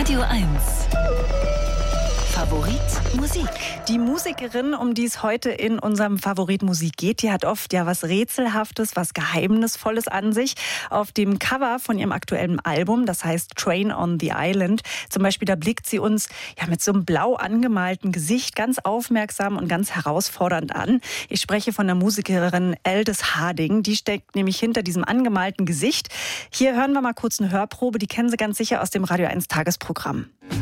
Radio 1. Favorit Musik. Die Musikerin, um die es heute in unserem Favorit Musik geht, die hat oft ja was Rätselhaftes, was Geheimnisvolles an sich. Auf dem Cover von ihrem aktuellen Album, das heißt Train on the Island, zum Beispiel, da blickt sie uns ja mit so einem blau angemalten Gesicht ganz aufmerksam und ganz herausfordernd an. Ich spreche von der Musikerin Aldis Harding. Die steckt nämlich hinter diesem angemalten Gesicht. Hier hören wir mal kurz eine Hörprobe, die kennen Sie ganz sicher aus dem Radio 1 Tagesprogramm.